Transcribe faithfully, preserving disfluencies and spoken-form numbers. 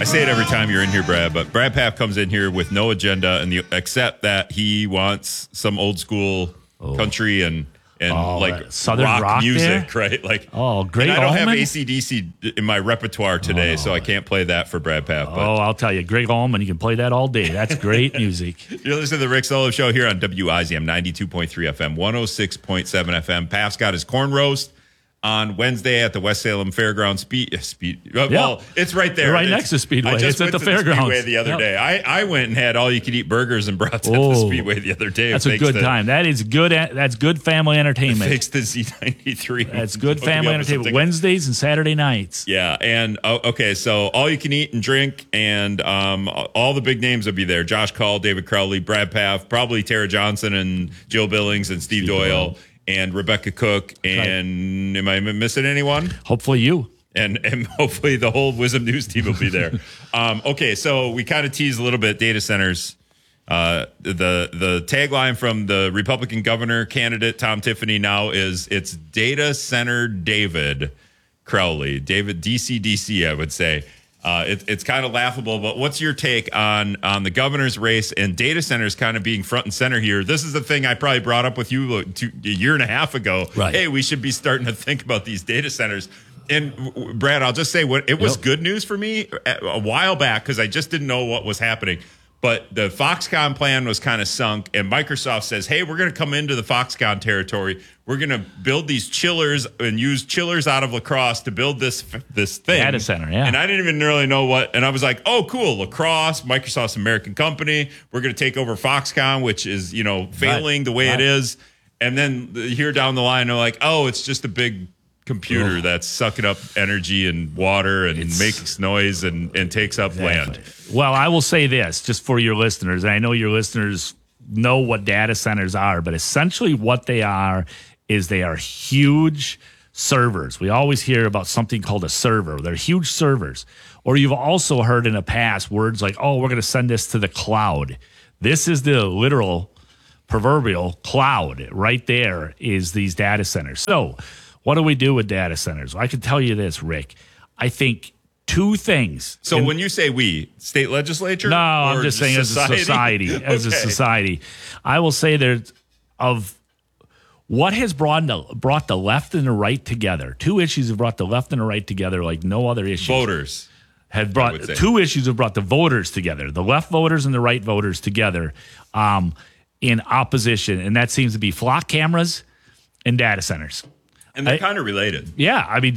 I say it every time you're in here, Brad, but Brad Pfaff comes in here with no agenda, and the, except that he wants some old school oh. country and and oh, like Southern rock, rock music, there? right? Like oh, great. And I don't Allman? have A C D C in my repertoire today, oh. so I can't play that for Brad Pfaff. But. Oh, I'll tell you, Greg Allman, you can play that all day. That's great music. You're listening to the Rick Sullivan Show here on W I Z M ninety-two point three F M, one oh six point seven F M. Pfaff's got his corn roast on Wednesday at the West Salem Fairgrounds. Speed, speed. Well, yeah. it's right there. You're right it's, next to Speedway. I just it's went at the to Fairgrounds. The Speedway the other yep. day. I, I went and had all you could eat burgers and brats oh, at the Speedway the other day. That's a good the, time. That is good. That's good family entertainment. Thanks to Z ninety-three. That's good family entertainment. Wednesdays and Saturday nights. Yeah, and oh, okay, so all you can eat and drink, and um, all the big names will be there. Josh Call, David Crowley, Brad Pfaff, probably Tara Johnson and Jill Billings and Steve, Steve Doyle. Doyle. And Rebecca Cook, and right. am I missing anyone? Hopefully you. And and hopefully the whole Wisdom News team will be there. um, okay, so we kind of teased a little bit data centers. Uh, the the tagline from the Republican governor candidate, Tom Tiffany, now is it's Data Center David Crowley. David, D C D C, I would say. Uh, it, it's kind of laughable, but what's your take on on the governor's race and data centers kind of being front and center here? This is the thing I probably brought up with you a, two, a year and a half ago. Right. Hey, we should be starting to think about these data centers. And Brad, I'll just say what it was yep. good news for me a while back because I just didn't know what was happening. But the Foxconn plan was kind of sunk, and Microsoft says, hey, we're going to come into the Foxconn territory. We're going to build these chillers and use chillers out of La Crosse to build this this thing. Data center, yeah. And I didn't even really know what. And I was like, oh, cool, La Crosse, Microsoft's American company. We're going to take over Foxconn, which is, you know, failing right. the way right. it is. And then here down the line, they're like, oh, it's just a big computer Ugh. that's sucking up energy and water and it's, makes noise and, and takes up exactly. land. Well, I will say this just for your listeners, and I know your listeners know what data centers are, but essentially what they are is they are huge servers. We always hear about something called a server. They're huge servers. Or you've also heard in the past words like, oh, we're going to send this to the cloud. This is the literal proverbial cloud. Right there is these data centers. So what do we do with data centers? Well, I can tell you this, Rick. I think two things. So in, when you say we, state legislature? No, I'm just saying society? as a society. As okay. a society. I will say there's of what has brought the, brought the left and the right together. Two issues have brought the left and the right together like no other issue. Voters. Have brought two issues have brought the voters together, the left voters and the right voters together um, in opposition. And that seems to be flock cameras and data centers. And they're kind of related. Yeah. I mean,